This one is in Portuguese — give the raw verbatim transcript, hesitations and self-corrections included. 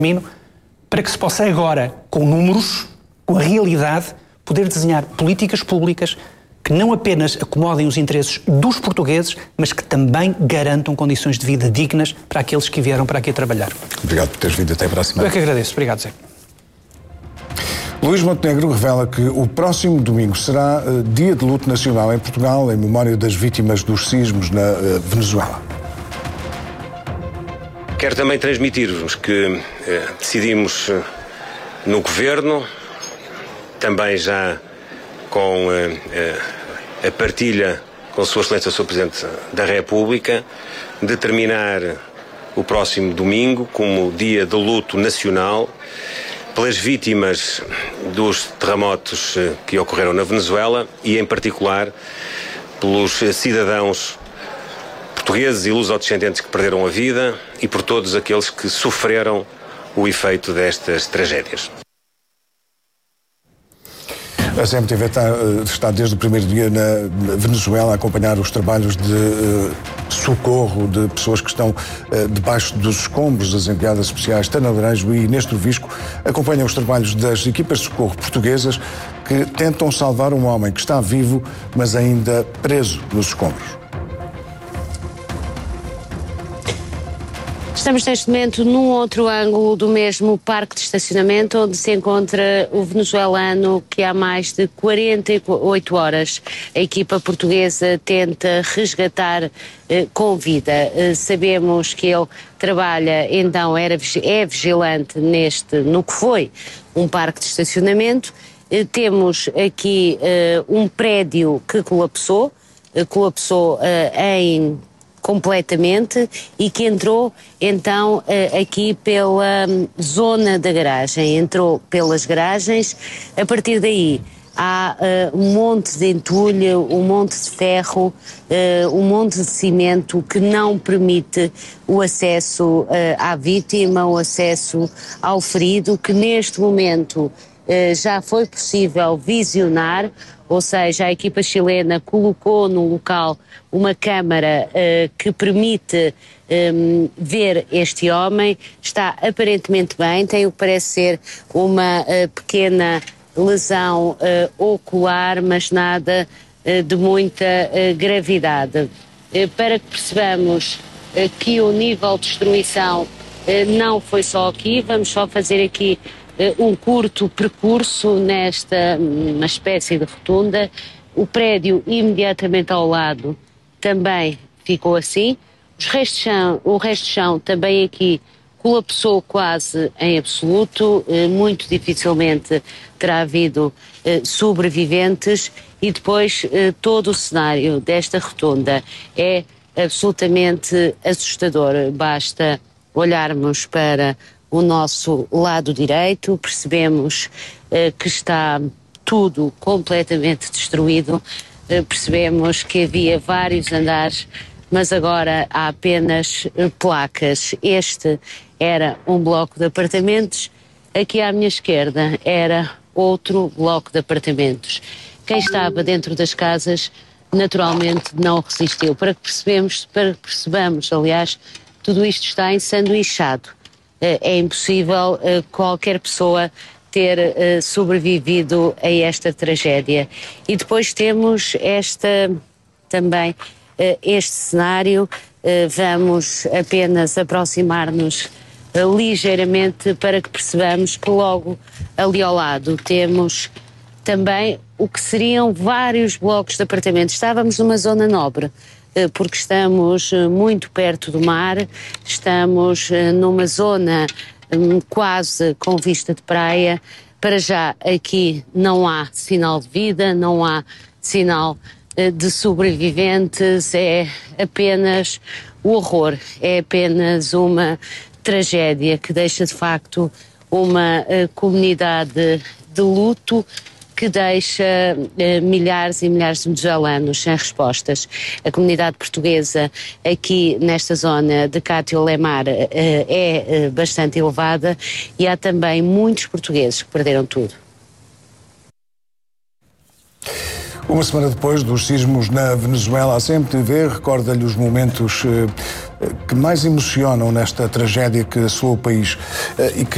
caminho para que se possa agora, com números, com a realidade, poder desenhar políticas públicas que não apenas acomodem os interesses dos portugueses, mas que também garantam condições de vida dignas para aqueles que vieram para aqui trabalhar. Obrigado por teres vindo. Até para a semana. Eu é que agradeço. Obrigado, Zé. Luís Montenegro revela que o próximo domingo será uh, dia de luto nacional em Portugal, em memória das vítimas dos sismos na uh, Venezuela. Quero também transmitir-vos que uh, decidimos uh, no Governo, também já com uh, uh, a partilha com Sua Excelência o senhor Presidente da República, determinar o próximo domingo como dia de luto nacional pelas vítimas dos terremotos que ocorreram na Venezuela e, em particular, pelos cidadãos portugueses e lusodescendentes que perderam a vida e por todos aqueles que sofreram o efeito destas tragédias. A C M T V está, está desde o primeiro dia na Venezuela a acompanhar os trabalhos de uh, socorro de pessoas que estão uh, debaixo dos escombros. As enviadas especiais Tânia Laranjo e Néstor Visco acompanham os trabalhos das equipas de socorro portuguesas que tentam salvar um homem que está vivo, mas ainda preso nos escombros. Estamos neste momento num outro ângulo do mesmo parque de estacionamento onde se encontra o venezuelano que há mais de quarenta e oito horas a equipa portuguesa tenta resgatar eh, com vida. Eh, sabemos que ele trabalha, então era, é vigilante neste, no que foi um parque de estacionamento. Eh, temos aqui eh, um prédio que colapsou, eh, colapsou eh, em... completamente e que entrou então aqui pela zona da garagem, entrou pelas garagens. A partir daí há uh, um monte de entulho, um monte de ferro, uh, um monte de cimento que não permite o acesso uh, à vítima, o acesso ao ferido, que neste momento uh, já foi possível visionar. Ou seja, a equipa chilena colocou no local uma câmara uh, que permite um, ver este homem. Está aparentemente bem, tem o que parece ser uma uh, pequena lesão uh, ocular, mas nada uh, de muita uh, gravidade. Uh, para que percebamos uh, que o nível de destruição uh, não foi só aqui, vamos só fazer aqui um curto percurso nesta uma espécie de rotunda. O prédio imediatamente ao lado também ficou assim. Os restos de chão, o resto de chão também aqui colapsou quase em absoluto. Muito dificilmente terá havido sobreviventes e depois todo o cenário desta rotunda é absolutamente assustador. Basta olharmos para o nosso lado direito, percebemos uh, que está tudo completamente destruído, uh, percebemos que havia vários andares, mas agora há apenas uh, placas. Este era um bloco de apartamentos, aqui à minha esquerda era outro bloco de apartamentos. Quem estava dentro das casas naturalmente não resistiu. Para que percebemos, para que percebamos, aliás, tudo isto está ensanduichado. É impossível uh, qualquer pessoa ter uh, sobrevivido a esta tragédia. E depois temos esta também uh, este cenário. Uh, vamos apenas aproximar-nos uh, ligeiramente para que percebamos que logo ali ao lado temos também o que seriam vários blocos de apartamentos. Estávamos numa zona nobre, porque estamos muito perto do mar, estamos numa zona quase com vista de praia. Para já aqui não há sinal de vida, não há sinal de sobreviventes, é apenas o horror, é apenas uma tragédia que deixa de facto uma comunidade de luto, que deixa eh, milhares e milhares de venezuelanos sem respostas. A comunidade portuguesa aqui nesta zona de Cátio Lemar eh, é eh, bastante elevada e há também muitos portugueses que perderam tudo. Uma semana depois dos sismos na Venezuela, a C M T V recorda-lhe os momentos eh, que mais emocionam nesta tragédia que assolou o país eh, e que